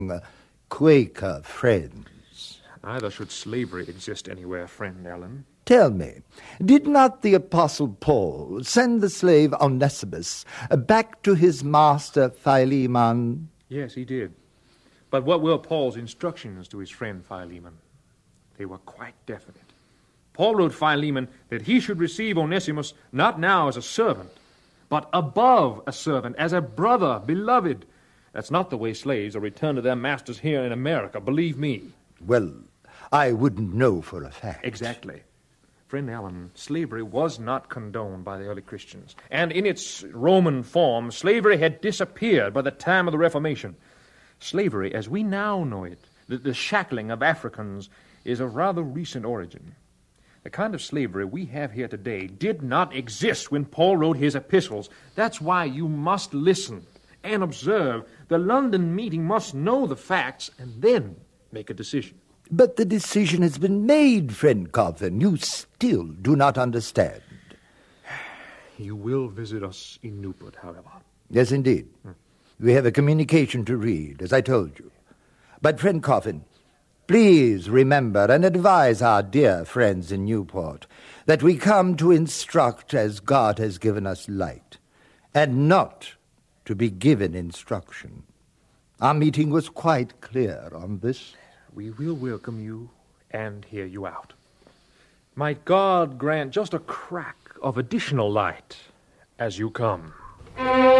Quaker friends. Neither should slavery exist anywhere, friend Allen. Tell me, did not the Apostle Paul send the slave Onesimus back to his master Philemon? Yes, he did. But what were Paul's instructions to his friend Philemon? They were quite definite. Paul wrote Philemon that he should receive Onesimus not now as a servant, but above a servant, as a brother, beloved. That's not the way slaves are returned to their masters here in America, believe me. Well, I wouldn't know for a fact. Exactly. Friend Allen, slavery was not condoned by the early Christians. And in its Roman form, slavery had disappeared by the time of the Reformation. Slavery, as we now know it, the shackling of Africans, is of rather recent origin. The kind of slavery we have here today did not exist when Paul wrote his epistles. That's why you must listen and observe. The London meeting must know the facts and then make a decision. But the decision has been made, friend Coffin. You still do not understand. You will visit us in Newport, however. Yes, indeed. We have a communication to read, as I told you. But, friend Coffin, please remember and advise our dear friends in Newport that we come to instruct as God has given us light, and not to be given instruction. Our meeting was quite clear on this. We will welcome you and hear you out. Might God grant just a crack of additional light as you come.